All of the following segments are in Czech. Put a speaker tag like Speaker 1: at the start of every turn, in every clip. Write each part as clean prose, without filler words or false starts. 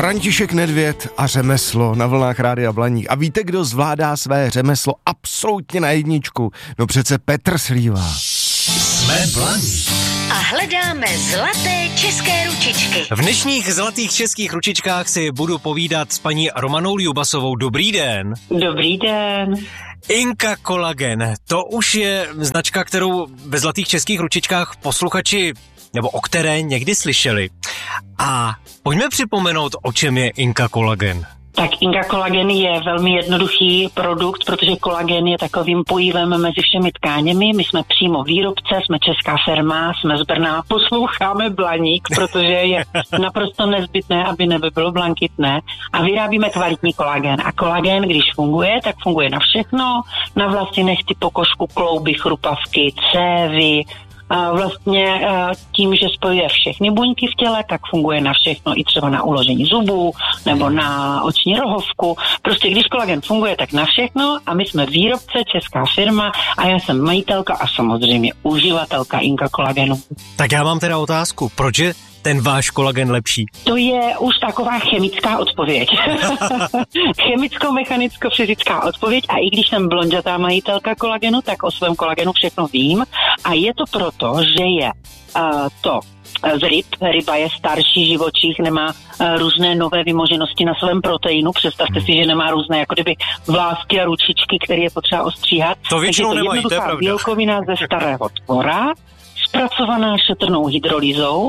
Speaker 1: František Nedvěd a řemeslo na vlnách Rádia Blaník. A víte, kdo zvládá své řemeslo absolutně na jedničku? No přece Petr Slíva.
Speaker 2: Jsme Blaník.
Speaker 3: A hledáme zlaté české ručičky.
Speaker 4: V dnešních zlatých českých ručičkách si budu povídat s paní Romanou Ljubasovou. Dobrý den.
Speaker 5: Dobrý den.
Speaker 4: Inka Kolagen, to už je značka, kterou ve zlatých českých ručičkách posluchači, nebo o které někdy slyšeli. A pojďme připomenout, o čem je Inka Kolagen.
Speaker 5: Tak Inka Kolagen je velmi jednoduchý produkt, protože kolagen je takovým pojivem mezi všemi tkáněmi. My jsme přímo výrobce, jsme česká firma, jsme z Brna, posloucháme Blaník, protože je naprosto nezbytné, aby nebe bylo blankitné a vyrábíme kvalitní kolagen. A kolagen, když funguje, tak funguje na všechno, na vlasy, nechty, pokožku, klouby, chrupavky, cévy. A vlastně tím, že spojuje všechny buňky v těle, tak funguje na všechno, i třeba na uložení zubů nebo na oční rohovku. Prostě když kolagen funguje, tak na všechno a my jsme výrobce, česká firma a já jsem majitelka a samozřejmě uživatelka Inka Kolagenu.
Speaker 4: Tak já mám teda otázku, proč je ten váš kolagen lepší?
Speaker 5: To je už taková chemická odpověď. Chemicko-mechanicko-fyzická odpověď a i když jsem blonďatá majitelka kolagenu, tak o svém kolagenu všechno vím a je to proto, že je to z ryb. Ryba je starší živočich, nemá různé nové vymoženosti na svém proteinu. Představte si, že nemá různé jako kdyby vlásky a ručičky, které je potřeba ostříhat.
Speaker 4: To většinou nemají, to je pravda.
Speaker 5: Bílkovina ze starého tvora, zpracovaná šetrnou hydrolýzou,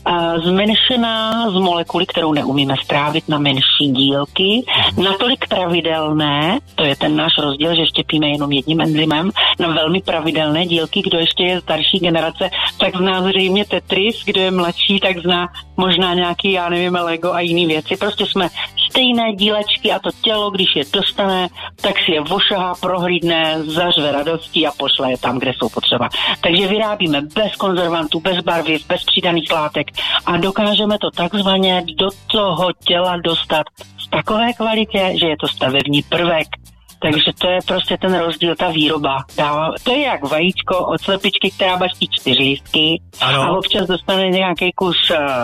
Speaker 5: zmenšená z molekuly, kterou neumíme strávit na menší dílky, natolik pravidelné, to je ten náš rozdíl, že štěpíme jenom jedním enzymem, na velmi pravidelné dílky. Kdo ještě je starší generace, tak zná zřejmě Tetris, kdo je mladší, tak zná možná nějaký, já nevím, Lego a jiné věci. Prostě jsme stejné dílečky a to tělo, když je dostane, tak si je vošahá, prohlídne, zařve radostí a pošle je tam, kde jsou potřeba. Takže vyrábíme bez konzervantů, bez barviv, bez přidaných látek a dokážeme to takzvaně do toho těla dostat v takové kvalitě, že je to stavební prvek. Takže to je prostě ten rozdíl, ta výroba. To je jak vajíčko od slepičky, která baští 4 lístky a občas dostane nějaký kus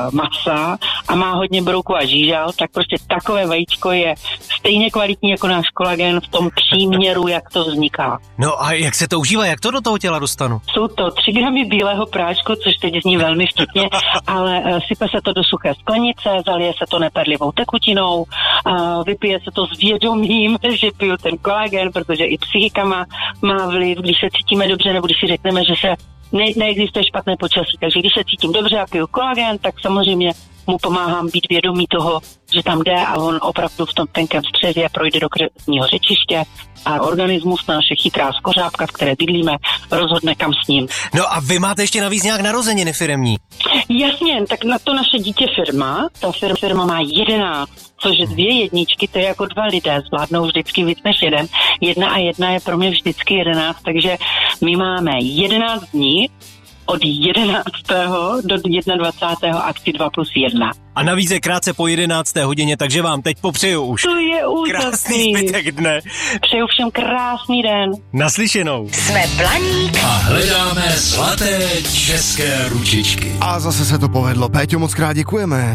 Speaker 5: masa a má hodně brouku a žížal, tak prostě takové vajíčko je stejně kvalitní jako náš kolagen v tom příměru, jak to vzniká.
Speaker 4: No a jak se to užívá, jak to do toho těla dostanu?
Speaker 5: Jsou to 3 gramy bílého prášku, což teď zní velmi vtipně, ale sype se to do suché sklenice, zalije se to neperlivou tekutinou, vypije se to s vědomím, že piju ten kolagen, protože i psychika má vliv, když se cítíme dobře, nebo když si řekneme, že se neexistuje špatné počasí. Takže když se cítím dobře a piju kolagen, tak samozřejmě mu pomáhám být vědomý toho, že tam jde a on opravdu v tom tenkém střevě projde do krevního řečiště a organismus, naše chytrá skořápka, v které bydlíme, rozhodne kam s ním.
Speaker 4: No a vy máte ještě navíc nějak narozeniny firemní?
Speaker 5: Jasně, tak na to naše dítě firma, ta firma má 11, což 2 jedničky, to je jako 2 lidé, zvládnou vždycky víc než jeden. 1 a 1 je pro mě vždycky 11, takže my máme 11 dní, od 11. do 21. akci 2+1.
Speaker 4: A navíc je krátce po 11. hodině, takže vám teď popřeju už.
Speaker 5: To je úžasný.
Speaker 4: Krásný zbytek dne.
Speaker 5: Přeju všem krásný den.
Speaker 4: Naslyšenou.
Speaker 3: Jsme Blaník.
Speaker 2: A hledáme zlaté české ručičky.
Speaker 1: A zase se to povedlo. Péťo, moc krát děkujeme.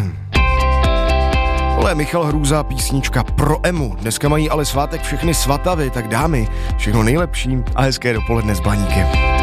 Speaker 1: Tohle je Michal Hrůza, písnička pro Emu. Dneska mají ale svátek všechny svatavy, tak dámy, všechno nejlepší a hezké dopoledne s Blaníkem.